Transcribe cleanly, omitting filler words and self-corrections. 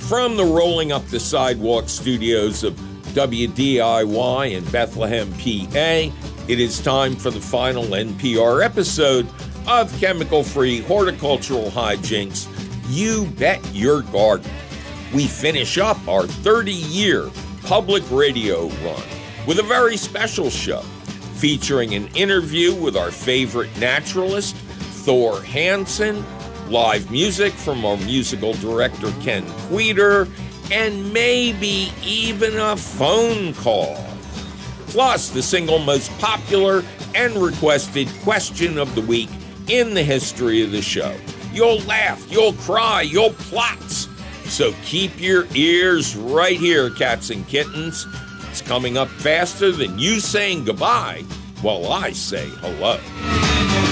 From the Rolling Up the Sidewalk studios of WDIY in Bethlehem, PA, it is time for the final NPR episode of Chemical-Free Horticultural Hijinks, You Bet Your Garden. We finish up our 30-year public radio run with a very special show featuring an interview with our favorite naturalist, Thor Hansen, live music from our musical director, Ken Queter, and maybe even a phone call. Plus, the single most popular and requested question of the week in the history of the show. You'll laugh, you'll cry, you'll plot. So keep your ears right here, cats and kittens. It's coming up faster than you saying goodbye while I say hello.